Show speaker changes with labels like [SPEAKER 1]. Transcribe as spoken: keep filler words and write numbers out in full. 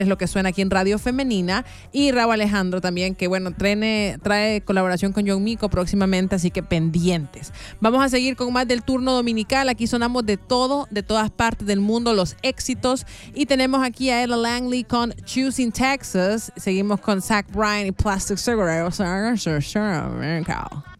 [SPEAKER 1] es lo que suena aquí en Radio Femenina. Y Rauw Alejandro también, que bueno, trae, trae colaboración con John Mico próximamente, así que pendientes. Vamos a seguir con más del turno dominical. Aquí sonamos de todo, de todas partes del mundo, los éxitos. Y tenemos aquí a Ella Langley con Choosing Texas. Seguimos con Zach Bryan y Plastic Cigarettes.